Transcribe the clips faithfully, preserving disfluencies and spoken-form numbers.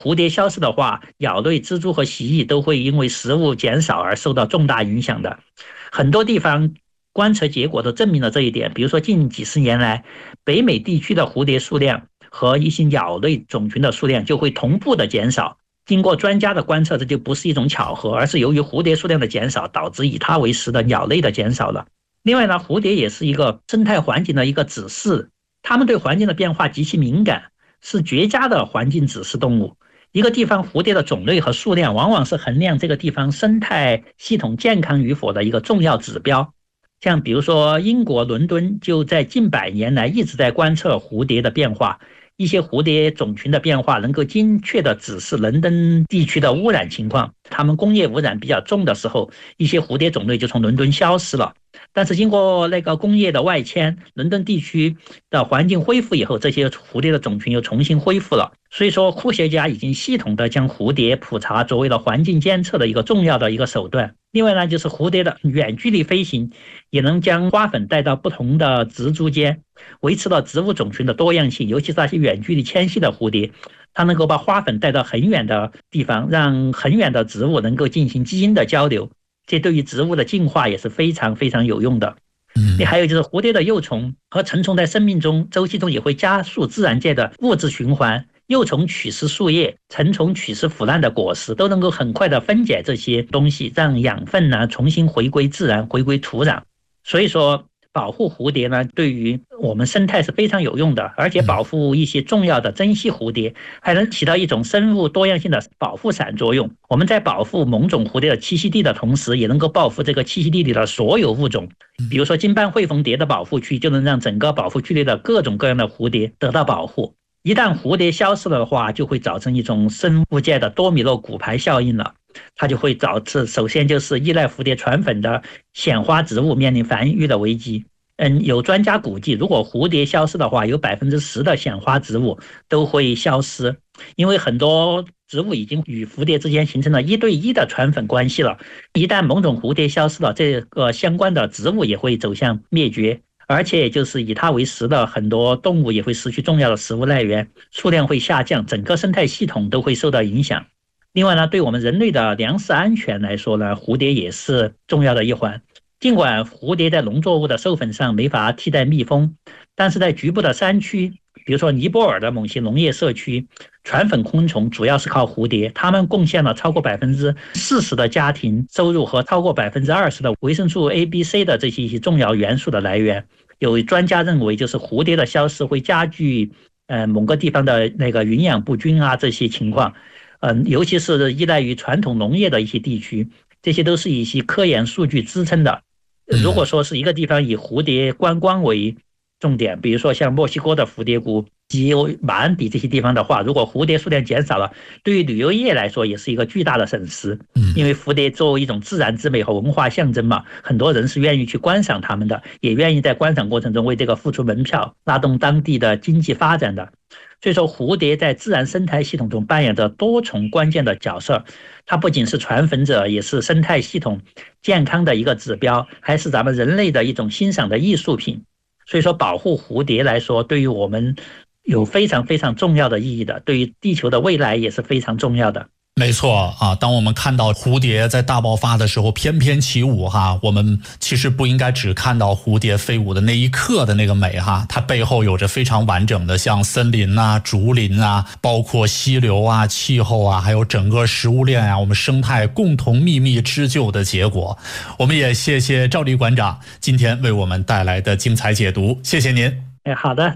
蝴蝶消失的话，鸟类、蜘蛛和蜥蜴都会因为食物减少而受到重大影响的。很多地方观测结果都证明了这一点，比如说近几十年来，北美地区的蝴蝶数量和一些鸟类种群的数量就会同步的减少。经过专家的观测，这就不是一种巧合，而是由于蝴蝶数量的减少导致以它为食的鸟类的减少了。另外呢，蝴蝶也是一个生态环境的一个指示，它们对环境的变化极其敏感，是绝佳的环境指示动物。一个地方蝴蝶的种类和数量往往是衡量这个地方生态系统健康与否的一个重要指标。像比如说英国伦敦就在近百年来一直在观测蝴蝶的变化，一些蝴蝶种群的变化能够精确地指示伦敦地区的污染情况。它们工业污染比较重的时候，一些蝴蝶种类就从伦敦消失了。但是经过那个工业的外迁，伦敦地区的环境恢复以后，这些蝴蝶的种群又重新恢复了。所以说科学家已经系统的将蝴蝶普查作为了环境监测的一个重要的一个手段。另外呢，就是蝴蝶的远距离飞行也能将花粉带到不同的植株间，维持了植物种群的多样性。尤其是那些远距离迁徙的蝴蝶，它能够把花粉带到很远的地方，让很远的植物能够进行基因的交流，这对于植物的进化也是非常非常有用的。嗯，还有就是蝴蝶的幼虫和成虫在生命中周期中也会加速自然界的物质循环，幼虫取食树叶，成虫取食腐烂的果实，都能够很快的分解这些东西，让养分呢重新回归自然，回归土壤。所以说保护蝴蝶呢，对于我们生态是非常有用的，而且保护一些重要的珍稀蝴蝶，还能起到一种生物多样性的保护伞作用。我们在保护某种蝴蝶的栖息地的同时，也能够保护这个栖息地里的所有物种。比如说金斑喙凤蝶的保护区，就能让整个保护区里的各种各样的蝴蝶得到保护。一旦蝴蝶消失了的话，就会造成一种生物界的多米诺骨牌效应了。它就会导致，首先就是依赖蝴蝶传粉的显花植物面临繁育的危机。嗯，有专家估计，如果蝴蝶消失的话，有百分之十的显花植物都会消失，因为很多植物已经与蝴蝶之间形成了一对一的传粉关系了。一旦某种蝴蝶消失了，这个相关的植物也会走向灭绝。而且就是以它为食的很多动物也会失去重要的食物来源，数量会下降，整个生态系统都会受到影响。另外呢，对我们人类的粮食安全来说呢，蝴蝶也是重要的一环。尽管蝴蝶在农作物的授粉上没法替代蜜蜂，但是在局部的山区，比如说尼泊尔的某些农业社区，传粉昆虫主要是靠蝴蝶，它们贡献了超过百分之四十的家庭收入和超过百分之二十的维生素 A、B、C 的这些重要元素的来源。有专家认为，就是蝴蝶的消失会加剧呃某个地方的那个营养不均啊这些情况，嗯、呃，尤其是依赖于传统农业的一些地区，这些都是一些科研数据支撑的。如果说是一个地方以蝴蝶观光为重点，比如说像墨西哥的蝴蝶谷及马鞍底这些地方的话，如果蝴蝶数量减少了，对于旅游业来说也是一个巨大的损失。因为蝴蝶作为一种自然之美和文化象征嘛，很多人是愿意去观赏它们的，也愿意在观赏过程中为这个付出门票，拉动当地的经济发展的。所以说蝴蝶在自然生态系统中扮演着多重关键的角色，它不仅是传粉者，也是生态系统健康的一个指标，还是咱们人类的一种欣赏的艺术品。所以说保护蝴蝶来说，对于我们有非常非常重要的意义的，对于地球的未来也是非常重要的。 没错啊，当我们看到蝴蝶在大爆发的时候翩翩起舞哈，我们其实不应该只看到蝴蝶飞舞的那一刻的那个美哈，它背后有着非常完整的像森林啊、竹林啊，包括溪流啊、气候啊，还有整个食物链啊，我们生态共同秘密织就的结果。我们也谢谢赵丽馆长今天为我们带来的精彩解读，谢谢您。 哎，好的。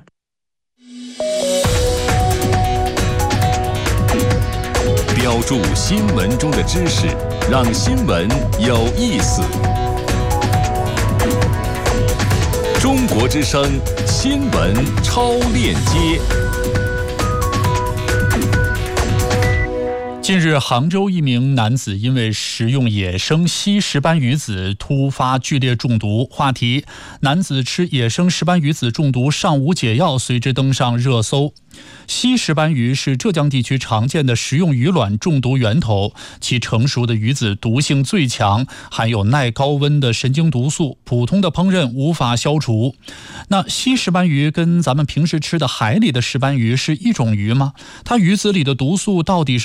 标注新闻中的知识，让新闻有意思。中国之声新闻超链接。 近日，杭州一名男子因为食用野生西石斑鱼子突发剧烈中毒。话题：男子吃野生石斑鱼子中毒尚无解药，随之登上热搜。西石斑鱼是浙江地区常见的食用鱼卵中毒源头，其成熟的鱼子毒性最强，含有耐高温的神经毒素，普通的烹饪无法消除。那西石斑鱼跟咱们平时吃的海里的石斑鱼是一种鱼吗？它鱼子里的毒素到底是